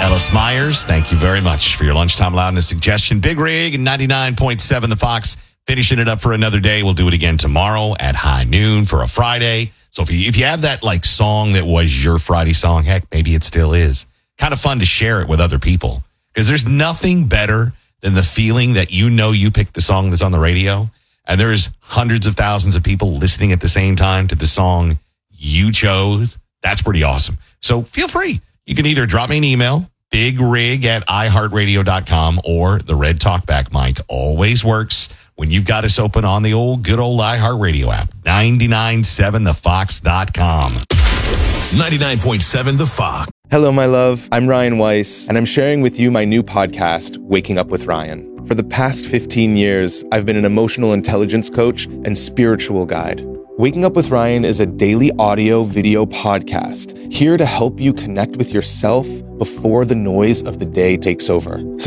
Silas Myers, thank you very much for your lunchtime loudness suggestion. Big Rig and 99.7 The Fox, finishing it up for another day. We'll do it again tomorrow at high noon for a Friday. So if you have that like song that was your Friday song, heck, maybe it still is. Kind of fun to share it with other people because there's nothing better than the feeling that you know you picked the song that's on the radio and there's hundreds of thousands of people listening at the same time to the song you chose. That's pretty awesome. So feel free. You can either drop me an email, bigrig@iheartradio.com, or the red talkback mic always works when you've got us open on the good old iHeartRadio app, 997thefox.com. 99.7 The Fox. Hello, my love. I'm Ryan Weiss, and I'm sharing with you my new podcast, Waking Up with Ryan. For the past 15 years, I've been an emotional intelligence coach and spiritual guide. Waking Up with Ryan is a daily audio video podcast here to help you connect with yourself before the noise of the day takes over.